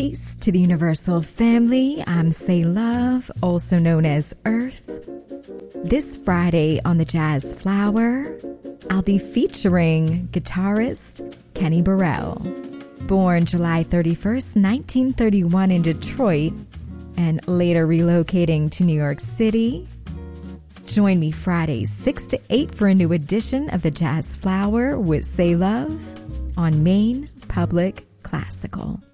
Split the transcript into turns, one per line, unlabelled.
Peace to the universal family. I'm Say Love, also known as Earth. This Friday on the Jazz Flower, I'll be featuring guitarist Kenny Burrell. Born July 31st, 1931 in Detroit, and later relocating to New York City. Join me Fridays 6 to 8 for a new edition of the Jazz Flower with Say Love on Maine Public Classical.